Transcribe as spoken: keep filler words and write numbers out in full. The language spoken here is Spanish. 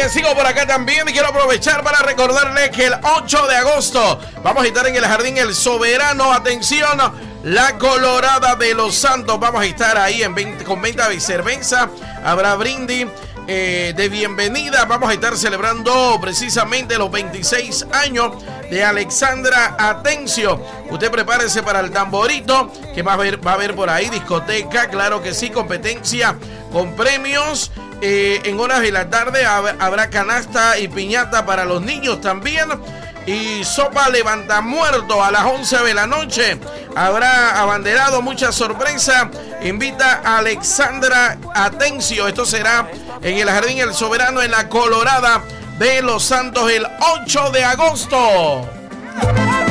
Oye, sigo por acá también y quiero aprovechar para recordarles que el ocho de agosto vamos a estar en el Jardín El Soberano. Atención, la Colorada de Los Santos. Vamos a estar ahí en veinte, con venta de cerveza. Habrá brindis eh, de bienvenida. Vamos a estar celebrando precisamente los veintiséis años de Alexandra Atencio. Usted prepárese para el tamborito, que va a haber, va a haber por ahí discoteca, claro que sí, competencia con premios. Eh, en horas de la tarde hab- habrá canasta y piñata para los niños también. Y sopa levantamuerto a las once de la noche. Habrá abanderado, mucha sorpresa. Invita a Alexandra Atencio. Esto será en el Jardín El Soberano, en la Colorada de Los Santos, el ocho de agosto.